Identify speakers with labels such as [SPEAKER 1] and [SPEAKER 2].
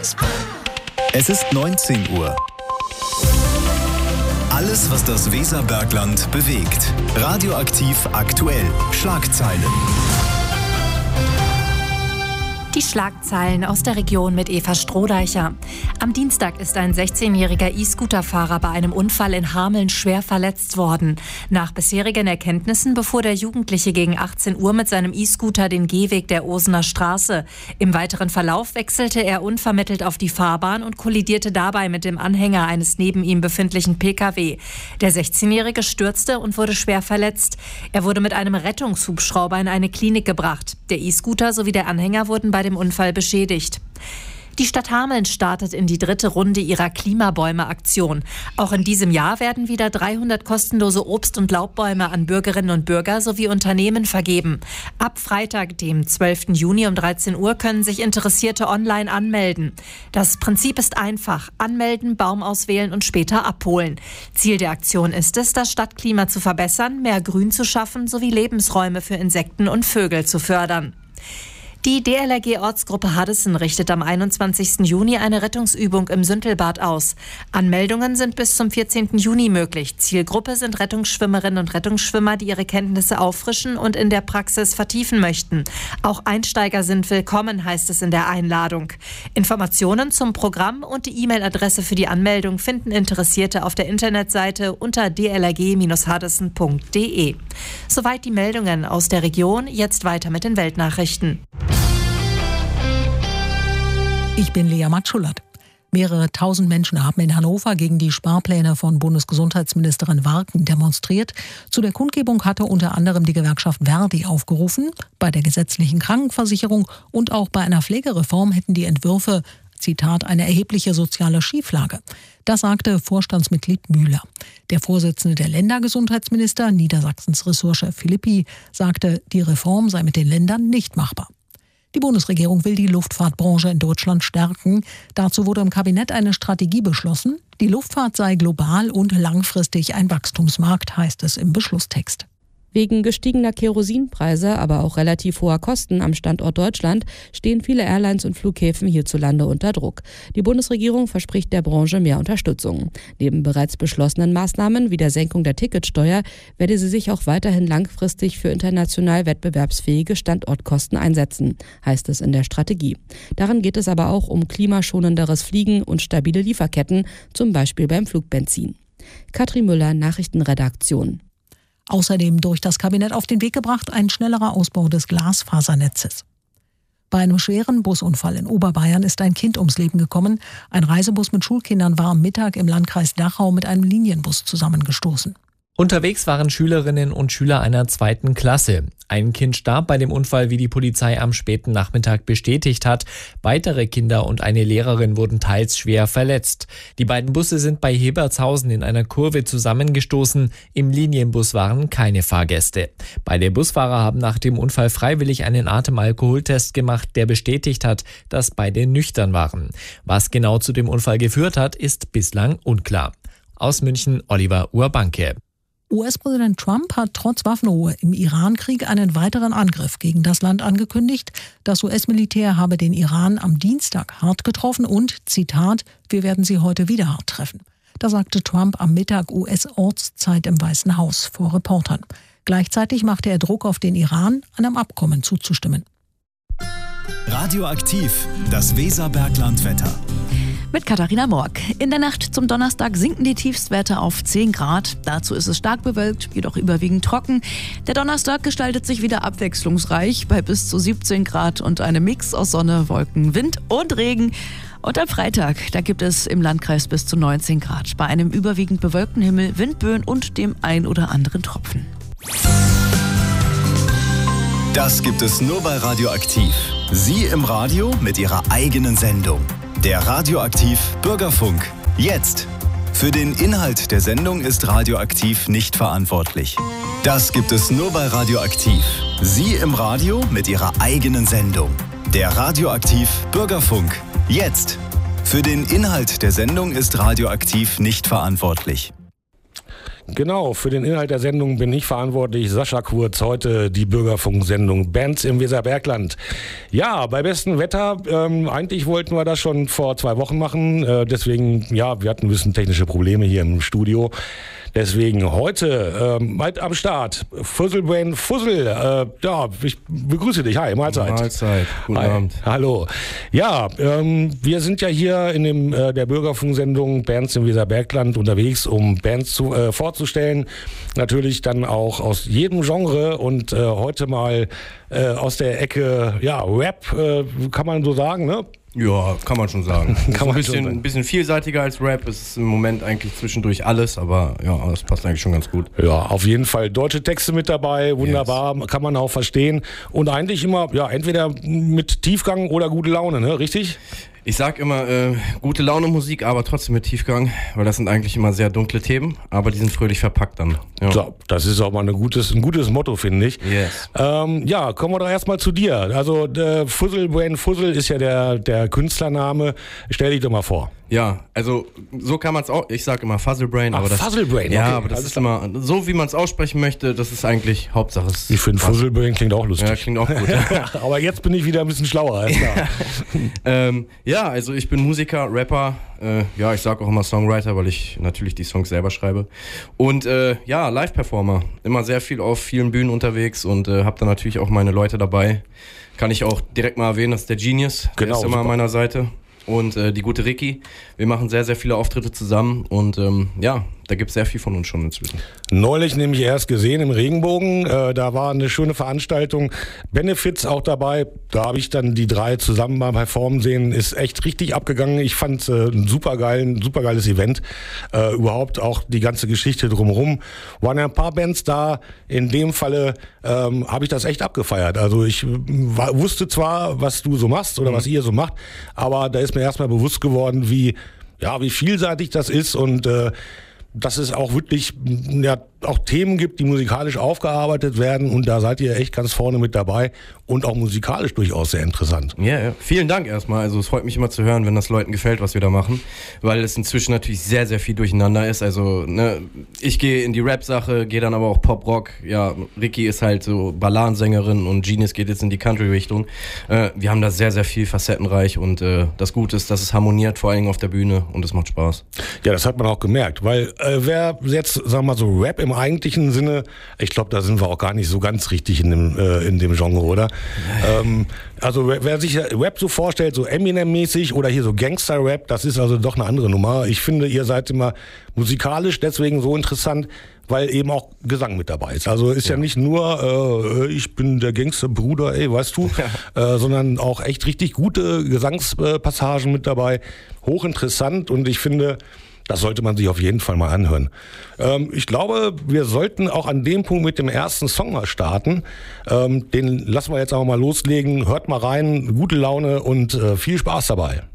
[SPEAKER 1] Es ist 19 Uhr. Alles, was das Weserbergland bewegt. Radioaktiv aktuell. Schlagzeilen.
[SPEAKER 2] Die Schlagzeilen aus der Region mit Eva Strohdeicher. Am Dienstag ist ein 16-jähriger E-Scooter-Fahrer bei einem Unfall in Hameln schwer verletzt worden. Nach bisherigen Erkenntnissen befuhr der Jugendliche gegen 18 Uhr mit seinem E-Scooter den Gehweg der Osener Straße. Im weiteren Verlauf wechselte er unvermittelt auf die Fahrbahn und kollidierte dabei mit dem Anhänger eines neben ihm befindlichen Pkw. Der 16-jährige stürzte und wurde schwer verletzt. Er wurde mit einem Rettungshubschrauber in eine Klinik gebracht. Der E-Scooter sowie der Anhänger wurden bei dem Unfall beschädigt. Die Stadt Hameln startet in die 3. Runde ihrer Klimabäume-Aktion. Auch in diesem Jahr werden wieder 300 kostenlose Obst- und Laubbäume an Bürgerinnen und Bürger sowie Unternehmen vergeben. Ab Freitag, dem 12. Juni um 13 Uhr können sich Interessierte online anmelden. Das Prinzip ist einfach: anmelden, Baum auswählen und später abholen. Ziel der Aktion ist es, das Stadtklima zu verbessern, mehr Grün zu schaffen sowie Lebensräume für Insekten und Vögel zu fördern. Die DLRG-Ortsgruppe Haddesen richtet am 21. Juni eine Rettungsübung im Süntelbad aus. Anmeldungen sind bis zum 14. Juni möglich. Zielgruppe sind Rettungsschwimmerinnen und Rettungsschwimmer, die ihre Kenntnisse auffrischen und in der Praxis vertiefen möchten. Auch Einsteiger sind willkommen, heißt es in der Einladung. Informationen zum Programm und die E-Mail-Adresse für die Anmeldung finden Interessierte auf der Internetseite unter dlrg-haddesen.de. Soweit die Meldungen aus der Region. Jetzt weiter mit den Weltnachrichten.
[SPEAKER 3] Ich bin Lea Matschulat. Mehrere tausend Menschen haben in Hannover gegen die Sparpläne von Bundesgesundheitsministerin Warken demonstriert. Zu der Kundgebung hatte unter anderem die Gewerkschaft Verdi aufgerufen. Bei der gesetzlichen Krankenversicherung und auch bei einer Pflegereform hätten die Entwürfe, Zitat, eine erhebliche soziale Schieflage. Das sagte Vorstandsmitglied Müller. Der Vorsitzende der Ländergesundheitsminister, Niedersachsens Ressortchef Philippi, sagte, die Reform sei mit den Ländern nicht machbar. Die Bundesregierung will die Luftfahrtbranche in Deutschland stärken. Dazu wurde im Kabinett eine Strategie beschlossen. Die Luftfahrt sei global und langfristig ein Wachstumsmarkt, heißt es im Beschlusstext.
[SPEAKER 4] Wegen gestiegener Kerosinpreise, aber auch relativ hoher Kosten am Standort Deutschland stehen viele Airlines und Flughäfen hierzulande unter Druck. Die Bundesregierung verspricht der Branche mehr Unterstützung. Neben bereits beschlossenen Maßnahmen wie der Senkung der Ticketsteuer werde sie sich auch weiterhin langfristig für international wettbewerbsfähige Standortkosten einsetzen, heißt es in der Strategie. Darin geht es aber auch um klimaschonenderes Fliegen und stabile Lieferketten, zum Beispiel beim Flugbenzin. Katrin Müller, Nachrichtenredaktion.
[SPEAKER 3] Außerdem durch das Kabinett auf den Weg gebracht ein schnellerer Ausbau des Glasfasernetzes. Bei einem schweren Busunfall in Oberbayern ist ein Kind ums Leben gekommen. Ein Reisebus mit Schulkindern war am Mittag im Landkreis Dachau mit einem Linienbus zusammengestoßen.
[SPEAKER 5] Unterwegs waren Schülerinnen und Schüler einer 2. Klasse. Ein Kind starb bei dem Unfall, wie die Polizei am späten Nachmittag bestätigt hat. Weitere Kinder und eine Lehrerin wurden teils schwer verletzt. Die beiden Busse sind bei Hebertshausen in einer Kurve zusammengestoßen. Im Linienbus waren keine Fahrgäste. Beide Busfahrer haben nach dem Unfall freiwillig einen Atemalkoholtest gemacht, der bestätigt hat, dass beide nüchtern waren. Was genau zu dem Unfall geführt hat, ist bislang unklar. Aus München, Oliver Urbanke.
[SPEAKER 3] US-Präsident Trump hat trotz Waffenruhe im Iran-Krieg einen weiteren Angriff gegen das Land angekündigt. Das US-Militär habe den Iran am Dienstag hart getroffen und, Zitat, wir werden sie heute wieder hart treffen. Das sagte Trump am Mittag US-Ortszeit im Weißen Haus vor Reportern. Gleichzeitig machte er Druck auf den Iran, einem Abkommen zuzustimmen.
[SPEAKER 1] Radioaktiv, das Weserberglandwetter.
[SPEAKER 6] Mit Katharina Morg. In der Nacht zum Donnerstag sinken die Tiefstwerte auf 10 Grad. Dazu ist es stark bewölkt, jedoch überwiegend trocken. Der Donnerstag gestaltet sich wieder abwechslungsreich bei bis zu 17 Grad und einem Mix aus Sonne, Wolken, Wind und Regen. Und am Freitag, da gibt es im Landkreis bis zu 19 Grad. Bei einem überwiegend bewölkten Himmel, Windböen und dem ein oder anderen Tropfen.
[SPEAKER 1] Das gibt es nur bei Radioaktiv. Sie im Radio mit Ihrer eigenen Sendung. Der Radioaktiv Bürgerfunk. Jetzt. Für den Inhalt der Sendung ist Radioaktiv nicht verantwortlich. Das gibt es nur bei Radioaktiv. Sie im Radio mit Ihrer eigenen Sendung. Der Radioaktiv Bürgerfunk. Jetzt. Für den Inhalt der Sendung ist Radioaktiv nicht verantwortlich.
[SPEAKER 7] Genau, für den Inhalt der Sendung bin ich verantwortlich. Sascha Kurz, heute die Bürgerfunk-Sendung Bands im Weserbergland. Ja, bei bestem Wetter, eigentlich wollten wir das schon vor 2 Wochen machen. Deswegen, ja, wir hatten ein bisschen technische Probleme hier im Studio. Deswegen heute halt am Start Fuzzlebrain Fuzzle. Ja, ich begrüße dich. Hi, Mahlzeit.
[SPEAKER 8] Mahlzeit. Guten Abend.
[SPEAKER 7] Hallo. Ja, wir sind ja hier in dem der Bürgerfunksendung Bands im Weserbergland unterwegs, um Bands vorzustellen. Natürlich dann auch aus jedem Genre und heute mal aus der Ecke, ja, Rap, kann man so sagen, ne?
[SPEAKER 8] Ja, kann man schon sagen. Ein bisschen vielseitiger als Rap. Es ist im Moment eigentlich zwischendurch alles, aber ja, das passt eigentlich schon ganz gut.
[SPEAKER 7] Ja, auf jeden Fall deutsche Texte mit dabei, wunderbar, yes. Kann man auch verstehen. Und eigentlich immer, ja, entweder mit Tiefgang oder gute Laune, ne? Richtig?
[SPEAKER 8] Ich sag immer, gute Laune Musik, aber trotzdem mit Tiefgang, weil das sind eigentlich immer sehr dunkle Themen, aber die sind fröhlich verpackt dann. Ja.
[SPEAKER 7] So, das ist auch mal ein gutes Motto, finde ich.
[SPEAKER 8] Yes.
[SPEAKER 7] Ja, kommen wir doch erstmal zu dir. Also Fuzzlebrain Fuzzle ist ja der Künstlername. Stell dich doch mal vor.
[SPEAKER 8] Ja, also so kann man es auch, ich sag immer Fuzzlebrain, aber das
[SPEAKER 7] Fuzzlebrain,
[SPEAKER 8] ja,
[SPEAKER 7] okay.
[SPEAKER 8] Aber das ist immer so, wie man es aussprechen möchte, das ist eigentlich Hauptsache.
[SPEAKER 7] Ich finde Fuzzlebrain klingt auch lustig.
[SPEAKER 8] Ja, klingt auch gut.
[SPEAKER 7] Aber jetzt bin ich wieder ein bisschen schlauer.
[SPEAKER 8] Ja, also ich bin Musiker, Rapper, ja, ich sag auch immer Songwriter, weil ich natürlich die Songs selber schreibe. Und ja, Live-Performer, immer sehr viel auf vielen Bühnen unterwegs und hab da natürlich auch meine Leute dabei. Kann ich auch direkt mal erwähnen, das ist der Genius, der ist immer an meiner Seite. Und die gute Ricky. Wir machen sehr, sehr viele Auftritte zusammen und ja, da gibt es sehr viel von uns schon inzwischen.
[SPEAKER 7] Neulich nämlich erst gesehen im Regenbogen, da war eine schöne Veranstaltung, Benefits auch dabei, da habe ich dann die 3 zusammen mal performen sehen, ist echt richtig abgegangen. Ich fand es ein supergeiles Event, überhaupt auch die ganze Geschichte drumherum. Waren ja ein paar Bands da, in dem Falle habe ich das echt abgefeiert. Also ich wusste zwar, was du so machst oder was ihr so macht, aber da ist mir erstmal bewusst geworden, wie vielseitig das ist und dass es auch wirklich auch Themen gibt, die musikalisch aufgearbeitet werden und da seid ihr echt ganz vorne mit dabei und auch musikalisch durchaus sehr interessant.
[SPEAKER 8] Ja. Vielen Dank erstmal, also es freut mich immer zu hören, wenn das Leuten gefällt, was wir da machen, weil es inzwischen natürlich sehr, sehr viel durcheinander ist, also ne, ich gehe in die Rap-Sache, gehe dann aber auch Pop-Rock, ja, Ricky ist halt so Balladensängerin und Genius geht jetzt in die Country-Richtung. Wir haben da sehr, sehr viel facettenreich und das Gute ist, dass es harmoniert, vor allem auf der Bühne und es macht Spaß. Ja,
[SPEAKER 7] das hat man auch gemerkt, weil wer jetzt, sagen wir mal so Rap im eigentlichen Sinne, ich glaube, da sind wir auch gar nicht so ganz richtig in dem Genre, oder? Also wer sich Rap so vorstellt, so Eminem-mäßig oder hier so Gangster-Rap, das ist also doch eine andere Nummer. Ich finde, ihr seid immer musikalisch deswegen so interessant, weil eben auch Gesang mit dabei ist. Also ist ja nicht nur, ich bin der Gangsterbruder, weißt du, sondern auch echt richtig gute Gesangspassagen mit dabei. Hochinteressant und ich finde, das sollte man sich auf jeden Fall mal anhören. Ich glaube, wir sollten auch an dem Punkt mit dem ersten Song mal starten. Den lassen wir jetzt auch mal loslegen. Hört mal rein, gute Laune und viel Spaß dabei.